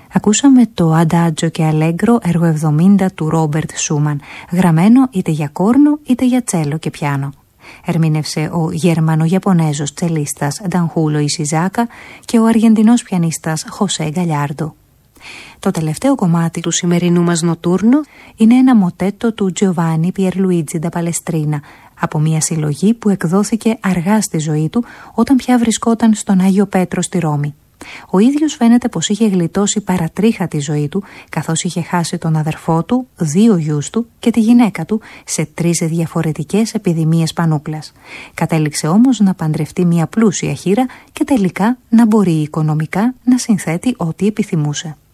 Ακούσαμε το Αντάτζο και Αλέγκρο έργο 70 του Ρόμπερτ Σούμαν, γραμμένο είτε για κόρνο είτε για τσέλο και πιάνο. Ερμήνευσε ο Γερμανο-Ιαπωνέζος τσελίστας Ντανχούλο Ισιζάκα και ο Αργεντινός πιανίστας Χωσέ Γκαλιάρντο. Το τελευταίο κομμάτι του σημερινού μας νοτούρνο είναι ένα μοτέτο του Τζιοβάνι Πιερλουίτζι ντα Παλεστρίνα, από μια συλλογή που εκδόθηκε αργά στη ζωή του όταν πια βρισκόταν στον Άγιο Πέτρο στη Ρώμη. Ο ίδιος φαίνεται πως είχε γλιτώσει παρατρίχα τη ζωή του, καθώς είχε χάσει τον αδερφό του, 2 γιους του και τη γυναίκα του σε 3 διαφορετικές επιδημίες πανούκλας. Κατέληξε όμως να παντρευτεί μια πλούσια χήρα και τελικά να μπορεί οικονομικά να συνθέτει ό,τι επιθυμούσε.